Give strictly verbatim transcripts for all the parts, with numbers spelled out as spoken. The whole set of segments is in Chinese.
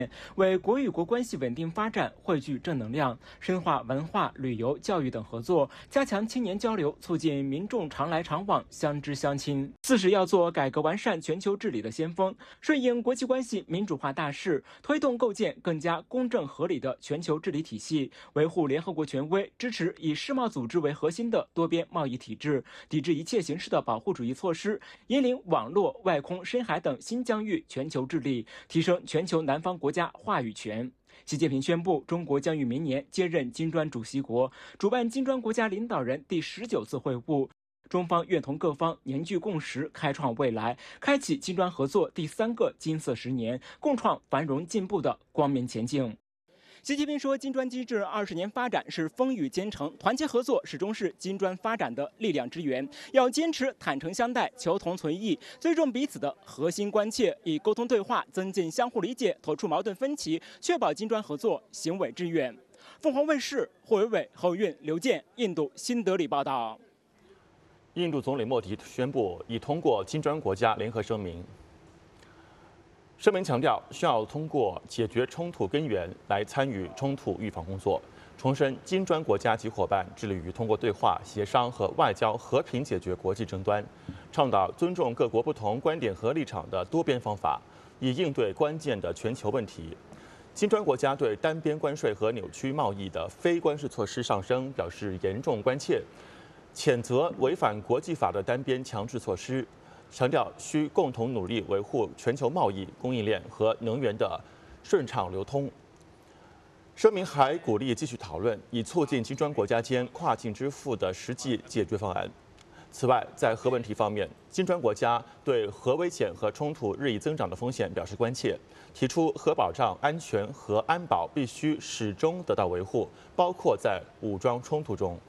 为国与国关系稳定发展汇聚正能量，深化文化、旅游、教育等合作，加强青年交流，促进民众常来常往、相知相亲。四是要做改革完善全球治理的先锋，顺应国际关系民主化大势，推动构建更加公正合理的全球治理体系，维护联合国权威，支持以世贸组织为核心的多边贸易体制，抵制一切形式的保护主义措施，引领网络、外空、深海等新疆域全球治理，提升全球南方国家话语权。习近平宣布，中国将于明年接任金砖主席国，主办金砖国家领导人第十九次会晤。中方愿同各方凝聚共识，开创未来，开启金砖合作第三个金色十年，共创繁荣进步的光明前景。习近平说，金砖机制二十年发展是风雨兼程，团结合作始终是金砖发展的力量之源。要坚持坦诚相待、求同存异，尊重彼此的核心关切，以沟通对话增进相互理解，妥出矛盾分歧，确保金砖合作行稳致远。凤凰卫视霍伟伟、侯运、刘健，印度新德里报道。 印度总理莫迪宣布已通过金砖国家联合声明。声明强调，需要通过解决冲突根源来参与冲突预防工作，重申金砖国家及伙伴致力于通过对话、协商和外交和平解决国际争端，倡导尊重各国不同观点和立场的多边方法，以应对关键的全球问题。金砖国家对单边关税和扭曲贸易的非关税措施上升表示严重关切，谴责违反国际法的单边强制措施。强调需共同努力维护全球贸易、供应链和能源的顺畅流通。声明还鼓励继续讨论，以促进金砖国家间跨境支付的实际解决方案。此外，在核问题方面，金砖国家对核危险和冲突日益增长的风险表示关切，提出核保障、安全和安保必须始终得到维护，包括在武装冲突中。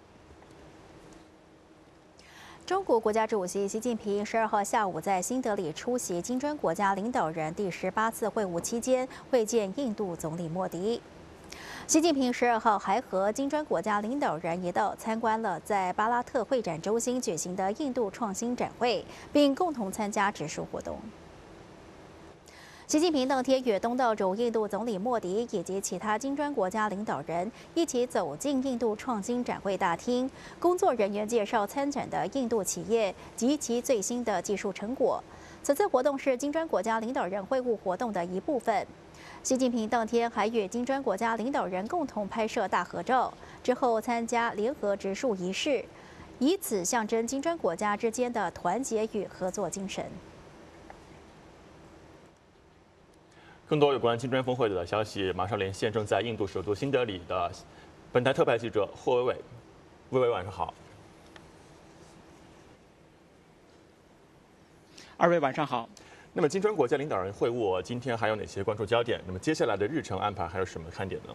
中国国家主席习近平十二号下午在新德里出席金砖国家领导人第十八次会晤期间，会见印度总理莫迪。习近平十二号还和金砖国家领导人一道参观了在巴拉特会展中心举行的印度创新展会，并共同参加植树活动。习近平当天与东道主印度总理莫迪以及其他金砖国家领导人一起走进印度创新展会大厅，工作人员介绍参展的印度企业及其最新的技术成果。此次活动是金砖国家领导人会晤活动的一部分。习近平当天还与金砖国家领导人共同拍摄大合照，之后参加联合植树仪式，以此象征金砖国家之间的团结与合作精神。 更多有关金砖峰会的消息，马上连线正在印度首都新德里的本台特派记者霍伟伟。伟伟，晚上好。 二位晚上好。 那么，金砖国家领导人会晤今天还有哪些关注焦点？那么，接下来的日程安排还有什么看点呢？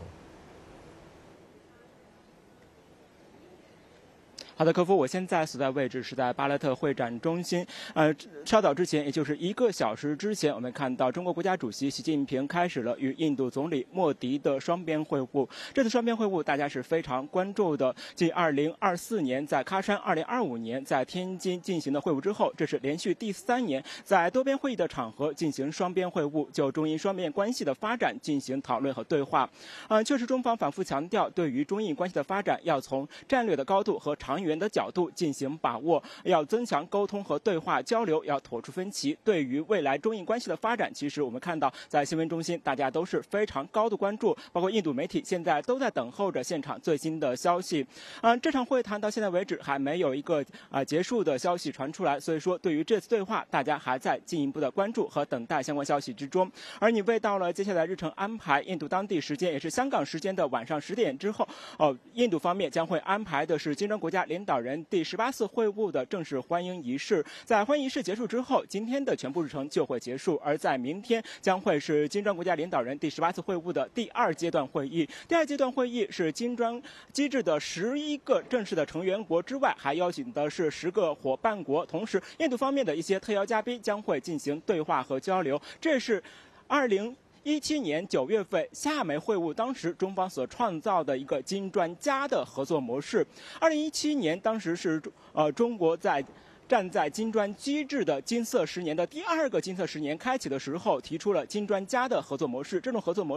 好的，客服，我现在所在位置是在巴拉特会展中心。呃，稍早之前，也就是一个小时之前，我们看到中国国家主席习近平开始了与印度总理莫迪的双边会晤。这次双边会晤大家是非常关注的。继二零二四年在喀山、二零二五年在天津进行的会晤之后，这是连续第三年在多边会议的场合进行双边会晤，就中印双边关系的发展进行讨论和对话。呃，确实，中方反复强调，对于中印关系的发展，要从战略的高度和长远的角度进行把握，要增强沟通和对话交流，要妥出分歧。对于未来中印关系的发展，其实我们看到在新闻中心大家都是非常高度关注，包括印度媒体现在都在等候着现场最新的消息。嗯、呃，这场会谈到现在为止还没有一个啊、呃、结束的消息传出来，所以说对于这次对话，大家还在进一步的关注和等待相关消息之中。而你为到了接下来日程安排，印度当地时间也是香港时间的晚上十点之后，哦、呃，印度方面将会安排的是金砖国家领导人第十八次会晤的正式欢迎仪式。在欢迎仪式结束之后，今天的全部日程就会结束，而在明天将会是金砖国家领导人第十八次会晤的第二阶段会议。第二阶段会议是金砖机制的十一个正式的成员国之外，还邀请的是十个伙伴国，同时印度方面的一些特邀嘉宾将会进行对话和交流。这是二零一七年九月份夏美会晤当时中方所创造的一个金砖加的合作模式。二零一七年当时是呃中国在站在金砖机制的金色十年的第二个金色十年开启的时候，提出了金砖加的合作模式。这种合作模式